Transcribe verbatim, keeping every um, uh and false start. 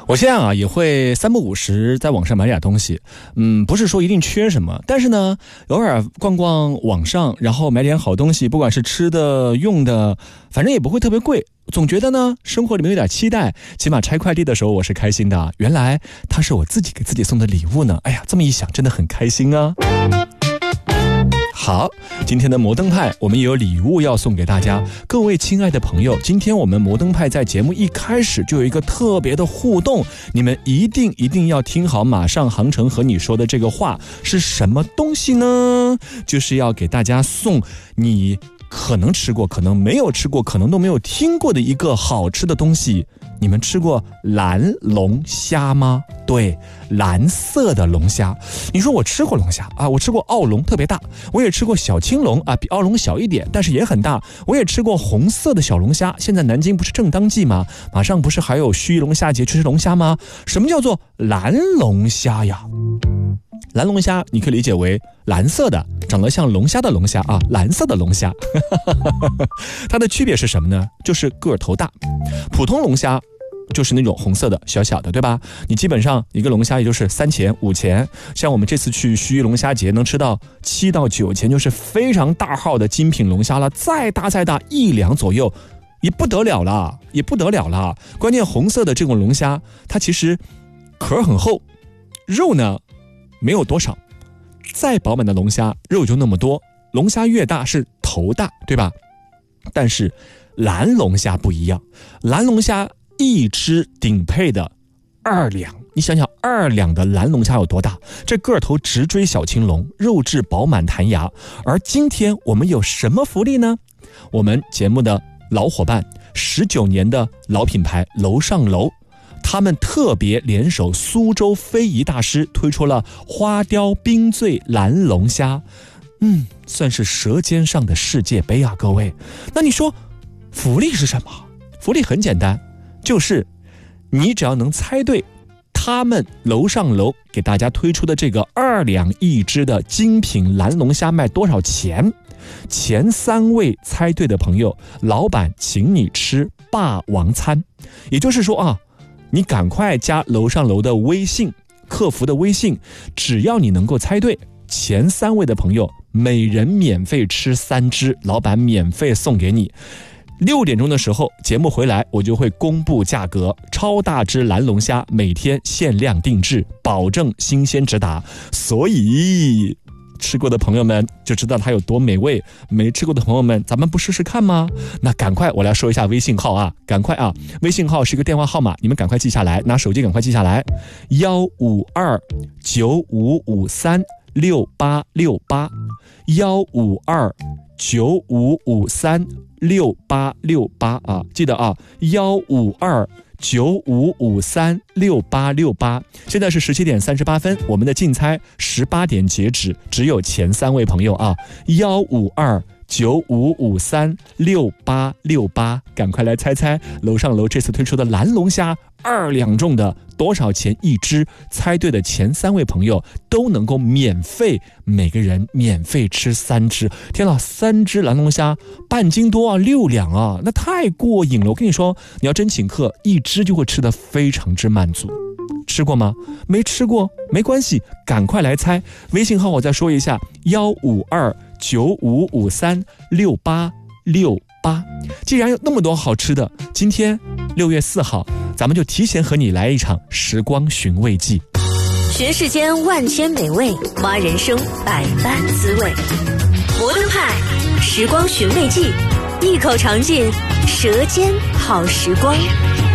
我现在啊也会三不五时在网上买点东西，嗯，不是说一定缺什么，但是呢，偶尔逛逛网上，然后买点好东西，不管是吃的、用的，反正也不会特别贵。总觉得呢，生活里面有点期待，起码拆快递的时候我是开心的。原来它是我自己给自己送的礼物呢，哎呀，这么一想，真的很开心啊。好，今天的摩登派我们也有礼物要送给大家，各位亲爱的朋友，今天我们摩登派在节目一开始就有一个特别的互动，你们一定一定要听好，马上航程和你说的这个话是什么东西呢？就是要给大家送你可能吃过，可能没有吃过，可能都没有听过的一个好吃的东西。你们吃过蓝龙虾吗？对，蓝色的龙虾。你说我吃过龙虾啊，我吃过澳龙特别大，我也吃过小青龙啊，比澳龙小一点，但是也很大。我也吃过红色的小龙虾。现在南京不是正当季吗？马上不是还有盱眙龙虾节去吃龙虾吗？什么叫做蓝龙虾呀？蓝龙虾你可以理解为蓝色的，长得像龙虾的龙虾啊，蓝色的龙虾。它的区别是什么呢？就是个头大。普通龙虾就是那种红色的小小的，对吧？你基本上一个龙虾也就是三钱五钱，像我们这次去盱眙龙虾节能吃到七到九钱，就是非常大号的精品龙虾了。再大再大一两左右也不得了了，也不得了了。关键红色的这种龙虾，它其实壳很厚，肉呢没有多少，再饱满的龙虾肉就那么多。龙虾越大是头大，对吧？但是蓝龙虾不一样，蓝龙虾一只顶配的二两，你想想二两的蓝龙虾有多大？这个头直追小青龙，肉质饱满弹牙。而今天我们有什么福利呢？我们节目的老伙伴，十九年的老品牌楼上楼，他们特别联手苏州非遗大师推出了花雕冰醉蓝龙虾，嗯，算是舌尖上的世界杯啊，各位。那你说福利是什么？福利很简单，就是你只要能猜对他们楼上楼给大家推出的这个二两一只的精品蓝龙虾卖多少钱，前三位猜对的朋友，老板请你吃霸王餐。也就是说啊，你赶快加楼上楼的微信，客服的微信，只要你能够猜对，前三位的朋友每人免费吃三只，老板免费送给你。六点钟的时候节目回来，我就会公布价格，超大只蓝龙虾每天限量定制，保证新鲜直达。所以吃过的朋友们就知道它有多美味，没吃过的朋友们咱们不试试看吗？那赶快我来说一下微信号啊，赶快啊，微信号是一个电话号码，你们赶快记下来，拿手机赶快记下来，幺五二九五五三六八六八，幺五二九五五三六八六八啊，记得啊，幺五二九五五三六八六八。现在是十七点三十八分，我们的竞猜十八点截止，只有前三位朋友啊，幺五二九五五三六八六八，赶快来猜猜楼上楼这次推出的蓝龙虾二两重的多少钱一只？猜对的前三位朋友都能够免费，每个人免费吃三只。天哪，三只蓝龙虾半斤多啊，六两啊，那太过瘾了。我跟你说，你要真请客，一只就会吃得非常之满足。吃过吗？没吃过没关系，赶快来猜。微信号我再说一下，幺五二九五五三六八六八。既然有那么多好吃的，今天六月四号咱们就提前和你来一场时光寻味记， 寻世间万千美味，挖人生百般滋味。摩登派时光寻味记，一口尝尽舌尖好时光。